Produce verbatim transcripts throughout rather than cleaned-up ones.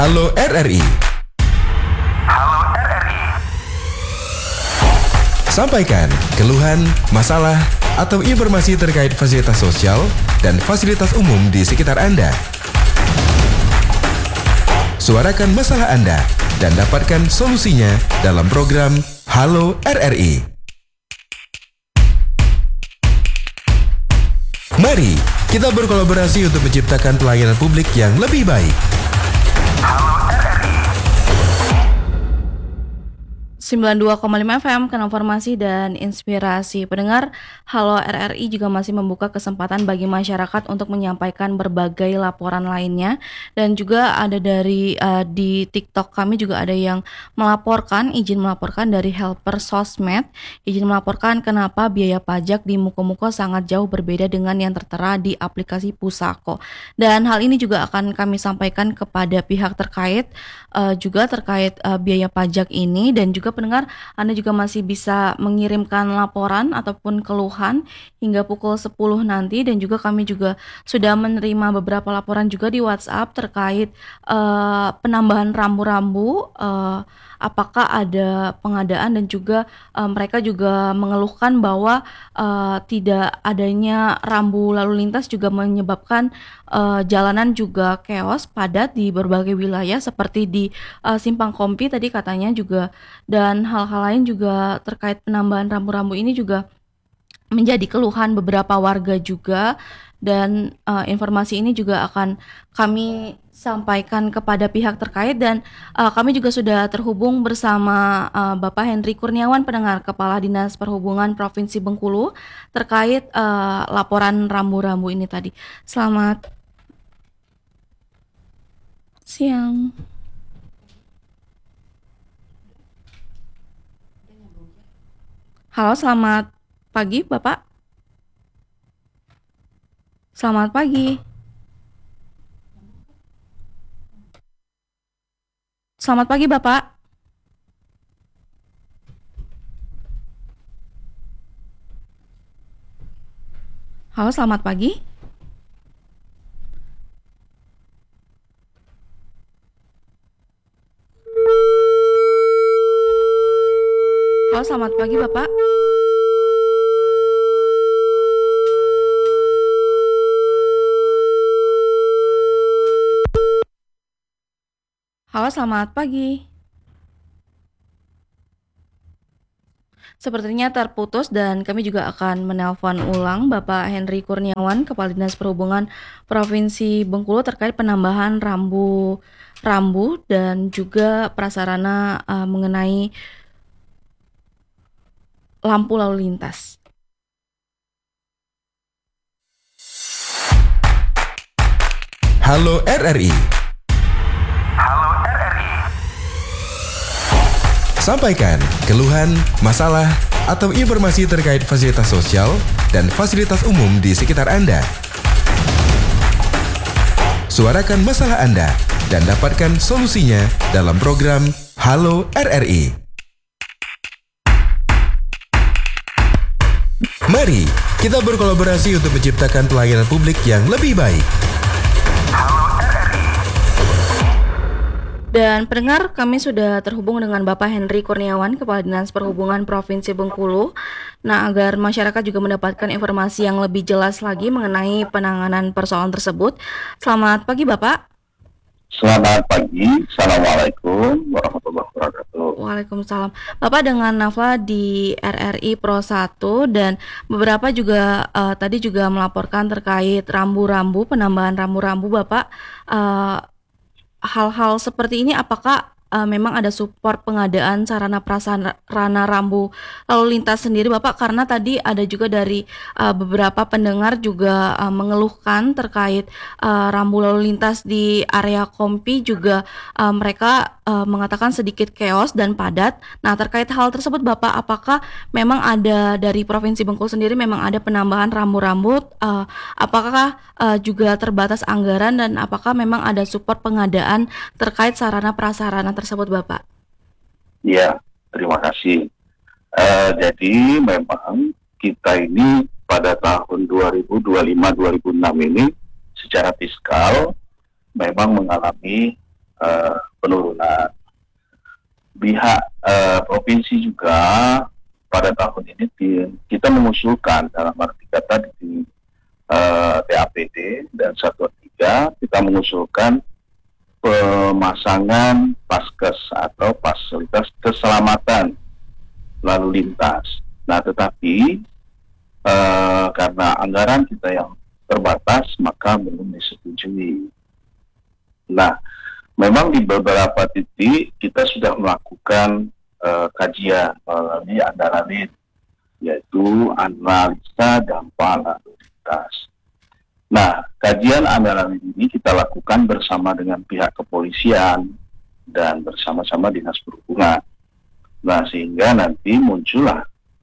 Halo R R I. Halo R R I. Sampaikan keluhan, masalah, atau informasi terkait fasilitas sosial dan fasilitas umum di sekitar Anda. Suarakan masalah Anda dan dapatkan solusinya dalam program Halo R R I. Mari kita berkolaborasi untuk menciptakan pelayanan publik yang lebih baik. sembilan puluh dua koma lima F M, Kanal Informasi dan Inspirasi. Pendengar, Halo R R I juga masih membuka kesempatan bagi masyarakat untuk menyampaikan berbagai laporan lainnya. Dan juga ada dari uh, di TikTok kami juga ada yang melaporkan, izin melaporkan dari helper sosmed, izin melaporkan kenapa biaya pajak di Muko-Muko sangat jauh berbeda dengan yang tertera di aplikasi Pusako. Dan hal ini juga akan kami sampaikan kepada pihak terkait, uh, juga terkait uh, biaya pajak ini. Dan juga pendengar, Anda juga masih bisa mengirimkan laporan ataupun keluhan hingga pukul sepuluh nanti. Dan juga kami juga sudah menerima beberapa laporan juga di WhatsApp terkait uh, penambahan rambu-rambu, uh, apakah ada pengadaan, dan juga uh, mereka juga mengeluhkan bahwa uh, tidak adanya rambu lalu lintas juga menyebabkan uh, jalanan juga chaos padat di berbagai wilayah seperti di uh, Simpang Kompi tadi katanya juga. Dan hal-hal lain juga terkait penambahan rambu-rambu ini juga menjadi keluhan beberapa warga juga. Dan uh, informasi ini juga akan kami sampaikan kepada pihak terkait. Dan uh, kami juga sudah terhubung bersama uh, Bapak Henry Kurniawan, pendengar, Kepala Dinas Perhubungan Provinsi Bengkulu, terkait uh, laporan rambu-rambu ini tadi. Selamat siang. Halo, selamat pagi Bapak. Selamat pagi. Selamat pagi Bapak. Halo, selamat pagi. Halo, selamat pagi Bapak. Halo, selamat pagi. Sepertinya terputus dan kami juga akan menelpon ulang Bapak Henry Kurniawan, Kepala Dinas Perhubungan Provinsi Bengkulu, terkait penambahan rambu rambu dan juga prasarana uh, mengenai lampu lalu lintas. Halo R R I. Halo R R I. Sampaikan keluhan, masalah, atau informasi terkait fasilitas sosial dan fasilitas umum di sekitar Anda. Suarakan masalah Anda dan dapatkan solusinya dalam program Halo R R I. Mari kita berkolaborasi untuk menciptakan pelayanan publik yang lebih baik. Dan pendengar, kami sudah terhubung dengan Bapak Henry Kurniawan, Kepala Dinas Perhubungan Provinsi Bengkulu. Nah, agar masyarakat juga mendapatkan informasi yang lebih jelas lagi mengenai penanganan persoalan tersebut. Selamat pagi Bapak. Selamat pagi, Assalamualaikum warahmatullahi wabarakatuh. Waalaikumsalam. Bapak dengan Nafla di R R I Pro satu, dan beberapa juga uh, tadi juga melaporkan terkait rambu-rambu, penambahan rambu-rambu Bapak. Uh, hal-hal seperti ini apakah uh, memang ada support pengadaan sarana prasarana rambu lalu lintas sendiri Bapak? Karena tadi ada juga dari uh, beberapa pendengar juga uh, mengeluhkan terkait uh, rambu lalu lintas di area Kompi juga uh, mereka uh, mengatakan sedikit chaos dan padat. Nah, terkait hal tersebut Bapak, apakah memang ada dari Provinsi Bengkulu sendiri memang ada penambahan rambu-rambu? Uh, apakah uh, juga terbatas anggaran, dan apakah memang ada support pengadaan terkait sarana prasarana tersebut Bapak? Ya, terima kasih. Uh, jadi memang kita ini pada tahun dua ribu dua puluh lima dua ribu enam ini secara fiskal memang mengalami uh, penurunan. Pihak uh, provinsi juga pada tahun ini di- kita mengusulkan dalam arti kata di uh, T A P D dan Satuan tiga kita mengusulkan pemasangan paskes atau fasilitas keselamatan lalu lintas. Nah, tetapi uh, karena anggaran kita yang terbatas, maka belum disetujui. Nah, memang di beberapa titik kita sudah melakukan uh, kajian melalui antara lain, yaitu analisa dampak lalu lintas. Nah, kajian andalan ini kita lakukan bersama dengan pihak kepolisian dan bersama-sama Dinas Perhubungan. Nah, sehingga nanti muncullah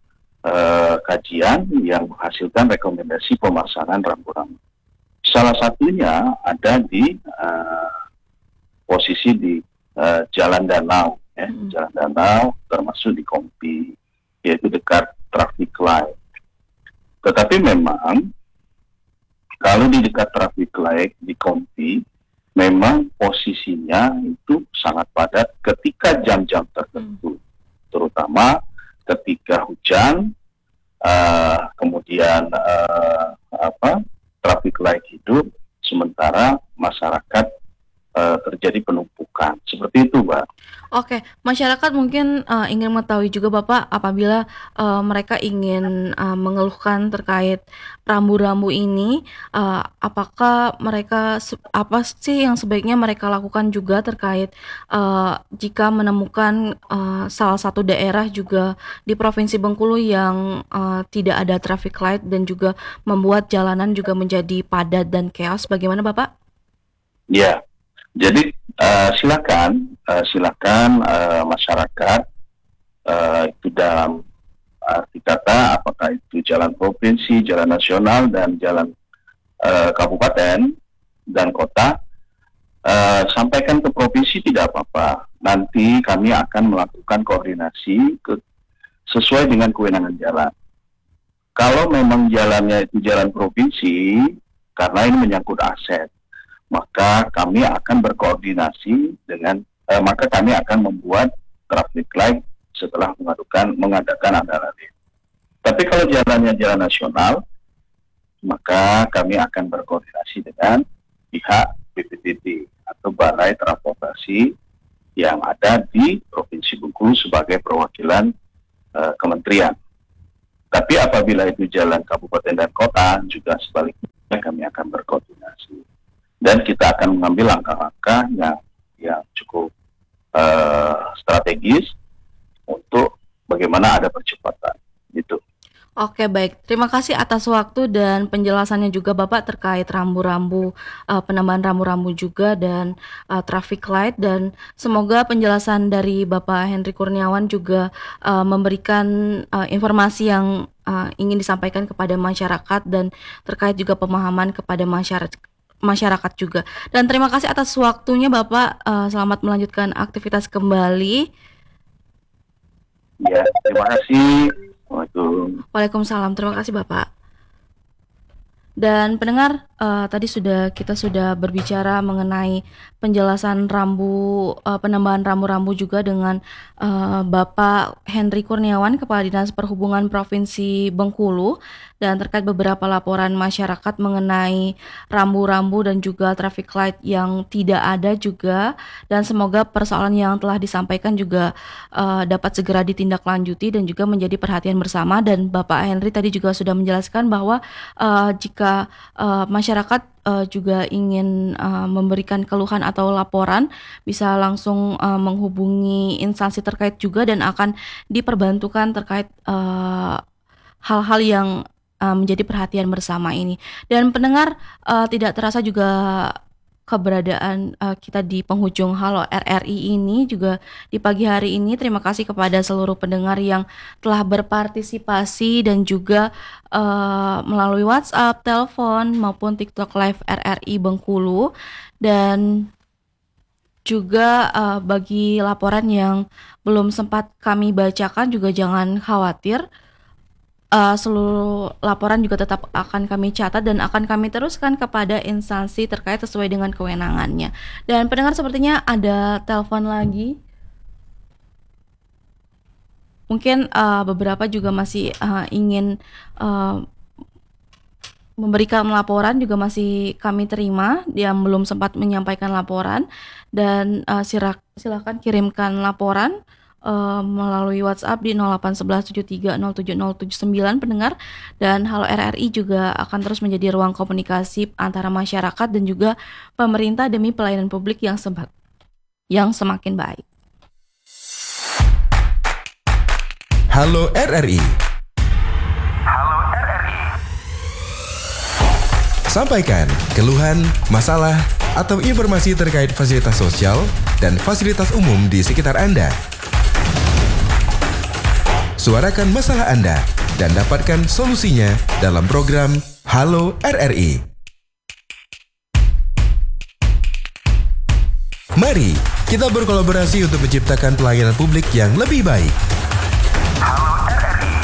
eh, kajian yang menghasilkan rekomendasi pemasangan rambu-rambu. Salah satunya ada di eh, posisi di eh, Jalan Danau, ya, Hmm. Jalan Danau termasuk di Kompi, yaitu dekat traffic light. Tetapi memang kalau di dekat traffic light di Kompi, memang posisinya itu sangat padat ketika jam-jam tertentu, terutama ketika hujan, uh, kemudian uh, apa traffic light hidup, sementara masyarakat uh, terjadi penumpukan. Seperti itu, Mbak. Oke, masyarakat mungkin uh, ingin mengetahui juga Bapak apabila uh, mereka ingin uh, mengeluhkan terkait rambu-rambu ini, uh, apakah mereka se- apa sih yang sebaiknya mereka lakukan juga terkait uh, jika menemukan uh, salah satu daerah juga di Provinsi Bengkulu yang uh, tidak ada traffic light dan juga membuat jalanan juga menjadi padat dan chaos, bagaimana Bapak? Ya, jadi uh, silakan, uh, silakan uh, masyarakat uh, itu dalam arti kata apakah itu jalan provinsi, jalan nasional, dan jalan uh, kabupaten dan kota, uh, sampaikan ke provinsi tidak apa-apa. Nanti kami akan melakukan koordinasi ke, sesuai dengan kewenangan jalan. Kalau memang jalannya itu jalan provinsi, karena ini menyangkut aset, maka kami akan berkoordinasi dengan, eh, maka kami akan membuat traffic light setelah mengadukan, mengadakan antara lain. Tapi kalau jalannya jalan nasional, maka kami akan berkoordinasi dengan pihak B P T T atau Balai Transportasi yang ada di Provinsi Bengkulu sebagai perwakilan eh, kementerian. Tapi apabila itu jalan kabupaten dan kota, juga sebaliknya kami akan berkoordinasi. Dan kita akan mengambil langkah-langkah yang yang cukup uh, strategis untuk bagaimana ada percepatan gitu. Oke, baik. Terima kasih atas waktu dan penjelasannya juga Bapak terkait rambu-rambu, uh, penambahan rambu-rambu juga dan uh, traffic light, dan semoga penjelasan dari Bapak Henry Kurniawan juga uh, memberikan uh, informasi yang uh, ingin disampaikan kepada masyarakat dan terkait juga pemahaman kepada masyarakat masyarakat juga. Dan terima kasih atas waktunya Bapak. Uh, selamat melanjutkan aktivitas kembali. Ya, terima kasih. Waalaikumsalam. Waalaikumsalam. Terima kasih Bapak. Dan pendengar, uh, tadi sudah kita sudah berbicara mengenai penjelasan rambu, uh, penambahan rambu-rambu juga dengan uh, Bapak Henry Kurniawan, Kepala Dinas Perhubungan Provinsi Bengkulu, dan terkait beberapa laporan masyarakat mengenai rambu-rambu dan juga traffic light yang tidak ada juga, dan semoga persoalan yang telah disampaikan juga uh, dapat segera ditindaklanjuti dan juga menjadi perhatian bersama. Dan Bapak Henry tadi juga sudah menjelaskan bahwa uh, jika uh, masyarakat uh, juga ingin uh, memberikan keluhan atau laporan, bisa langsung uh, menghubungi instansi terkait juga dan akan diperbantukan terkait uh, hal-hal yang uh, menjadi perhatian bersama ini. Dan pendengar, uh, tidak terasa juga keberadaan uh, kita di penghujung Halo R R I ini juga di pagi hari ini. Terima kasih kepada seluruh pendengar yang telah berpartisipasi dan juga uh, melalui WhatsApp, telepon maupun TikTok Live R R I Bengkulu. Dan juga uh, bagi laporan yang belum sempat kami bacakan juga jangan khawatir. uh, seluruh laporan juga tetap akan kami catat dan akan kami teruskan kepada instansi terkait sesuai dengan kewenangannya. Dan pendengar sepertinya ada telepon lagi. Mungkin uh, beberapa juga masih uh, ingin uh, memberikan laporan juga masih kami terima yang belum sempat menyampaikan laporan dan uh, sirak, silakan kirimkan laporan uh, melalui WhatsApp di nol delapan satu satu tujuh tiga nol tujuh nol tujuh sembilan pendengar, dan Halo R R I juga akan terus menjadi ruang komunikasi antara masyarakat dan juga pemerintah demi pelayanan publik yang sebat yang semakin baik. Halo R R I. Halo R R I. Sampaikan keluhan, masalah, atau informasi terkait fasilitas sosial dan fasilitas umum di sekitar Anda. Suarakan masalah Anda dan dapatkan solusinya dalam program Halo R R I. Mari kita berkolaborasi untuk menciptakan pelayanan publik yang lebih baik. Halo R R I.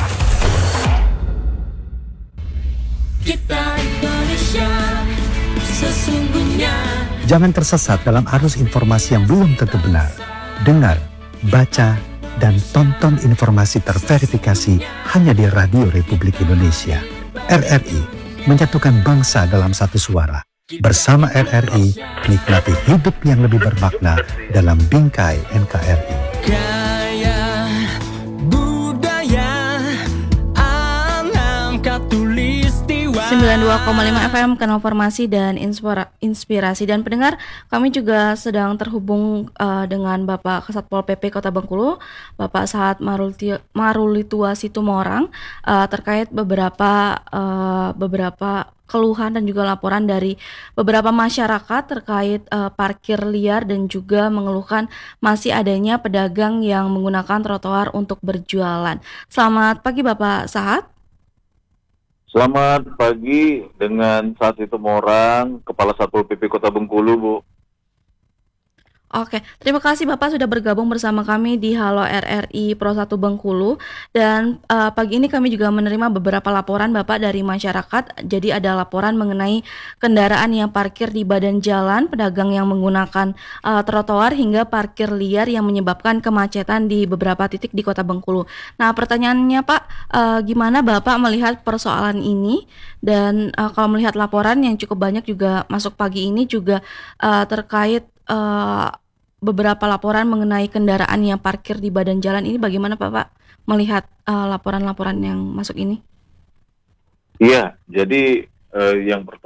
Kita Indonesia sesungguhnya. Jangan tersesat dalam arus informasi yang belum tentu benar. Dengar, baca, dan tonton informasi terverifikasi hanya di Radio Republik Indonesia. R R I menyatukan bangsa dalam satu suara. Bersama R R I, nikmati hidup yang lebih bermakna dalam bingkai N K R I. Gaya budaya alam katulistiwa. sembilan puluh dua koma lima F M Kanal Formasi dan Inspira- Inspirasi. Dan pendengar, kami juga sedang terhubung uh, dengan Bapak Kasatpol P P Kota Bengkulu, Bapak Sahat Marulti- Marulitua Situmorang, uh, terkait beberapa uh, beberapa keluhan dan juga laporan dari beberapa masyarakat terkait uh, parkir liar dan juga mengeluhkan masih adanya pedagang yang menggunakan trotoar untuk berjualan. Selamat pagi Bapak Sahat. Selamat pagi, dengan Saat Situmorang, Kepala Satpol P P Kota Bengkulu, Bu. Oke, terima kasih Bapak sudah bergabung bersama kami di Halo R R I Pro satu Bengkulu. Dan uh, pagi ini kami juga menerima beberapa laporan Bapak dari masyarakat. Jadi ada laporan mengenai kendaraan yang parkir di badan jalan, pedagang yang menggunakan uh, trotoar, hingga parkir liar yang menyebabkan kemacetan di beberapa titik di Kota Bengkulu. Nah, pertanyaannya Pak, uh, gimana Bapak melihat persoalan ini? Dan uh, kalau melihat laporan yang cukup banyak juga masuk pagi ini juga uh, terkait Uh, beberapa laporan mengenai kendaraan yang parkir di badan jalan ini, bagaimana Bapak melihat uh, laporan-laporan yang masuk ini? Iya, jadi eh, yang pertama